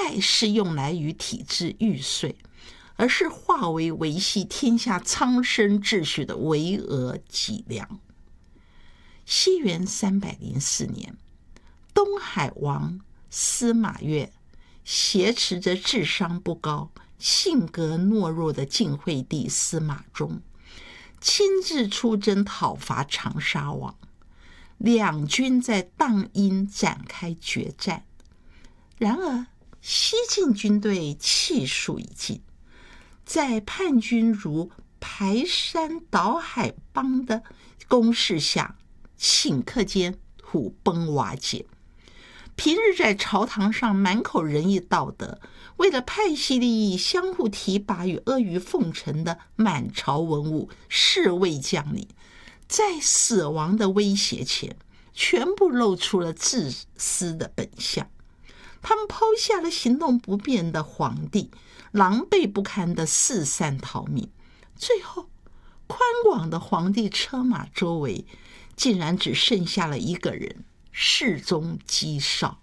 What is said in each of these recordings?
再是用来与体制玉碎，而是化为维系天下苍生秩序的巍峨脊梁。西元304年，东海王司马越挟持着智商不高、性格懦弱的晋惠帝司马衷，亲自出征讨伐长沙王。两军在荡阴展开决战，然而西晋军队气数已尽，在叛军如排山倒海般的攻势下，顷刻间土崩瓦解。平日在朝堂上满口仁义道德，为了派系利益相互提拔与阿谀奉承的满朝文武侍卫将领，在死亡的威胁前，全部露出了自私的本相。他们抛下了行动不便的皇帝，狼狈不堪的四散逃命。最后，宽广的皇帝车马周围，竟然只剩下了一个人，世宗姬绍。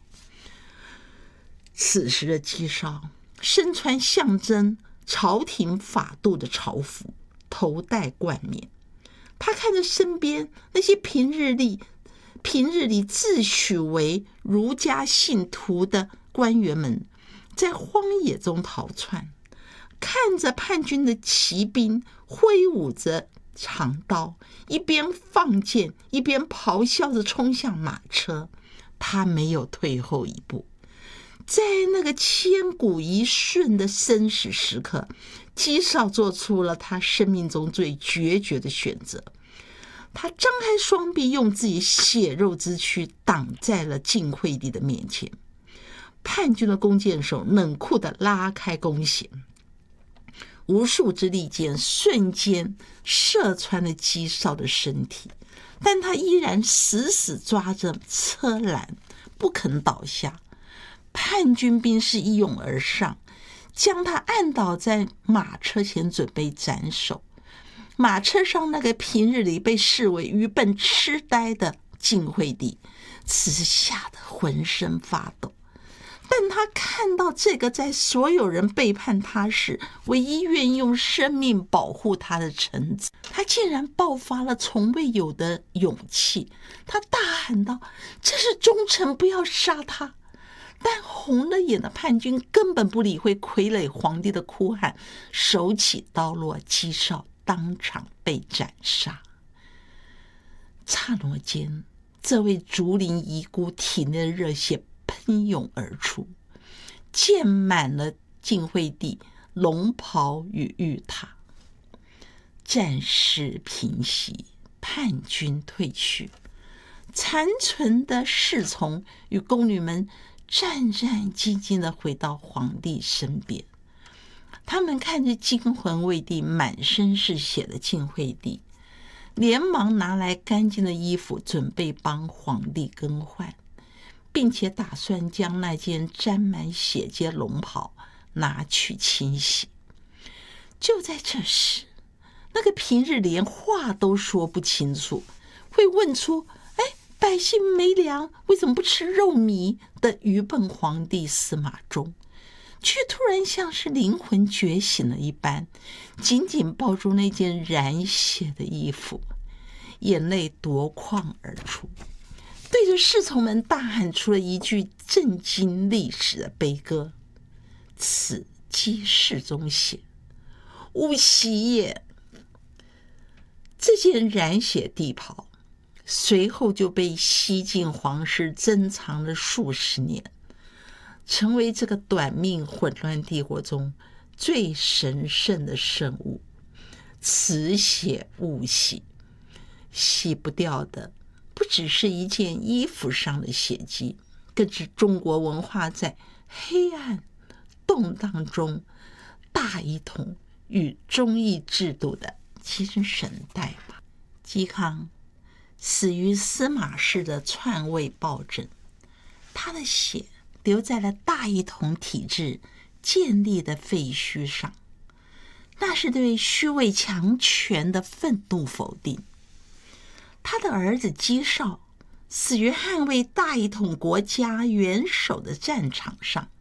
此时的姬绍身穿象征朝廷法度的朝服，头戴冠冕。他看着身边那些平日里自诩为儒家信徒的官员们在荒野中逃窜，看着叛军的骑兵挥舞着长刀，一边放箭一边咆哮着冲向马车，他没有退后一步。在那个千古一瞬的生死时刻，姬绍做出了他生命中最决绝的选择。他张开双臂，用自己血肉之躯挡在了晋惠帝的面前。叛军的弓箭手冷酷地拉开弓弦，无数支利箭瞬间射穿了姬绍的身体，但他依然死死抓着车栏，不肯倒下。叛军兵士一拥而上，将他按倒在马车前，准备斩首。马车上那个平日里被视为愚笨痴呆的晋惠帝，此时吓得浑身发抖。但他看到这个在所有人背叛他时唯一愿意用生命保护他的臣子，他竟然爆发了从未有的勇气。他大喊道：“这是忠臣，不要杀他！”但红了眼的叛军根本不理会傀儡皇帝的哭喊，手起刀落，姬绍当场被斩杀。刹那间，这位竹林遗孤体内的热血喷涌而出，溅满了晋惠帝龙袍与玉榻。战事平息，叛军退去，残存的侍从与宫女们战战兢兢地回到皇帝身边。他们看着惊魂未定、满身是血的晋惠帝，连忙拿来干净的衣服，准备帮皇帝更换，并且打算将那件沾满血迹的龙袍拿去清洗。就在这时，那个平日连话都说不清楚，会问出百姓没粮，为什么不吃肉糜的愚笨皇帝司马衷，却突然像是灵魂觉醒了一般，紧紧抱住那件染血的衣服，眼泪夺眶而出，对着侍从们大喊出了一句震惊历史的悲歌：“此皆世宗血，吾喜也。”这件染血地袍随后就被西晋皇室珍藏了数十年，成为这个短命混乱帝国中最神圣的圣物。此血勿洗，洗不掉的不只是一件衣服上的血迹，更是中国文化在黑暗动荡中大一统与忠义制度的精神代码。嵇康死于司马氏的篡位暴政，他的血留在了大一统体制建立的废墟上，那是对虚伪强权的愤怒否定。他的儿子嵇绍死于捍卫大一统国家元首的战场上，